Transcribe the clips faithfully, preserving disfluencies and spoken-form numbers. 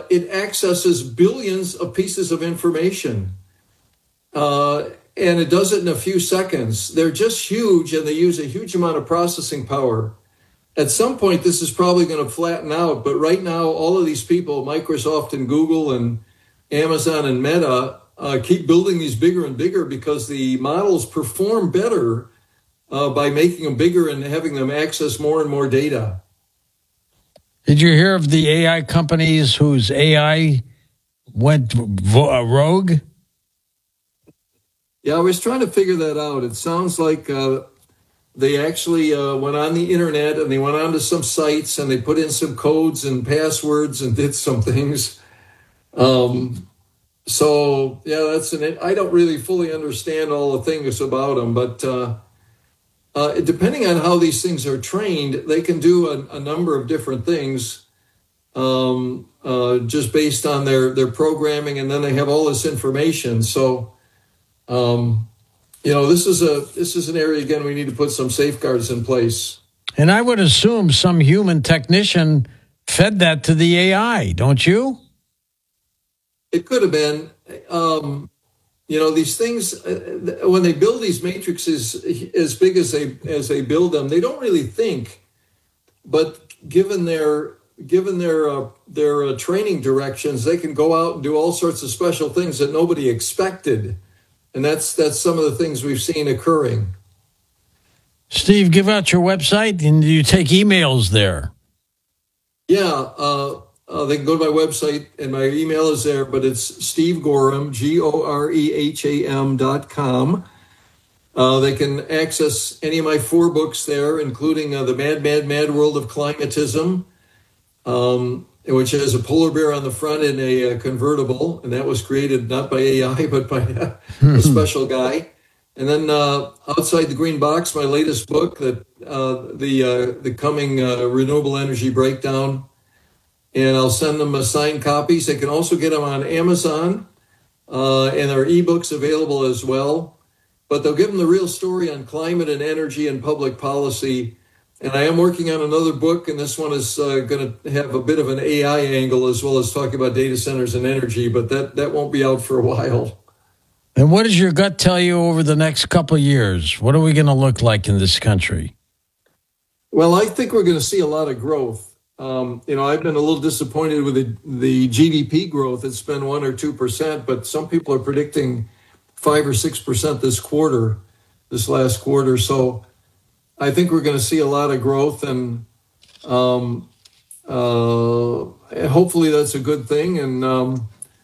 it accesses billions of pieces of information. Uh, and it does it in a few seconds. They're just huge, and they use a huge amount of processing power. At some point, this is probably going to flatten out. But right now, all of these people, Microsoft and Google and Amazon and Meta, uh, keep building these bigger and bigger because the models perform better uh, by making them bigger and having them access more and more data. Did you hear of the A I companies whose A I went vo- rogue? Yeah, I was trying to figure that out. It sounds like uh, they actually uh, went on the internet and they went onto some sites and they put in some codes and passwords and did some things. Um, so, yeah, that's an. I don't really fully understand all the things about them, but uh, uh, depending on how these things are trained, they can do a, a number of different things um, uh, just based on their, their programming, and then they have all this information. So, um, you know, this is a this is an area, again, we need to put some safeguards in place. And I would assume some human technician fed that to the A I, don't you? It could have been. Um, you know, these things, uh, when they build these matrices as big as they as they build them, they don't really think. But given their given their uh, their uh, training directions, they can go out and do all sorts of special things that nobody expected, and that's that's some of the things we've seen occurring. Steve, give out your website, and you take emails there. Yeah. Uh, Uh, they can go to my website, and my email is there, but it's Steve Gorham, G O R E H A M dot com. Uh, they can access any of my four books there, including uh, The Mad, Mad, Mad World of Climatism, um, which has a polar bear on the front in a, a convertible, and that was created not by A I, but by a, a special guy. And then uh, Outside the Green Box, my latest book, that uh, the, uh, the coming uh, renewable energy breakdown. And I'll send them uh, signed copies. They can also get them on Amazon, uh, and there are ebooks available as well. But they'll give them the real story on climate and energy and public policy. And I am working on another book, and this one is uh, going to have a bit of an A I angle as well as talking about data centers and energy, but that, that won't be out for a while. And what does your gut tell you over the next couple of years? What are we going to look like in this country? Well, I think we're going to see a lot of growth. Um, you know, I've been a little disappointed with the, the G D P growth. It's been one or two percent, but some people are predicting five or six percent this quarter, this last quarter. So I think we're going to see a lot of growth, and um, uh, hopefully that's a good thing. And um,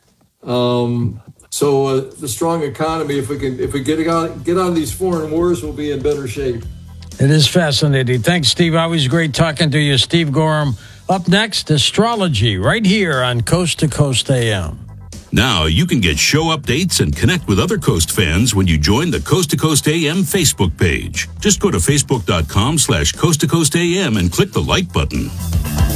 um, so uh, the strong economy, if we can, if we get out, get out of these foreign wars, we'll be in better shape. It is fascinating. Thanks, Steve. Always great talking to you. Steve Gorham. Up next, astrology, right here on Coast to Coast A M. Now you can get show updates and connect with other Coast fans when you join the Coast to Coast A M Facebook page. Just go to facebook.com slash Coast to Coast AM and click the like button.